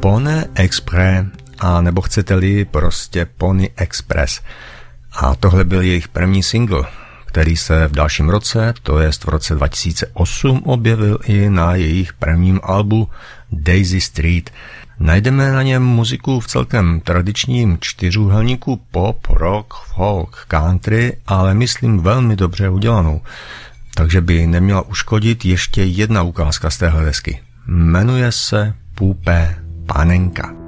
Pony Express, a nebo chcete-li prostě Pony Express. A tohle byl jejich první single, který se v dalším roce, to jest v roce 2008, objevil i na jejich prvním albu Daisy Street. Najdeme na něm muziku v celkem tradičním čtyřúhelníku pop, rock, folk, country, ale myslím velmi dobře udělanou. Takže by neměla uškodit ještě jedna ukázka z téhle desky. Jmenuje se Pupé panenka.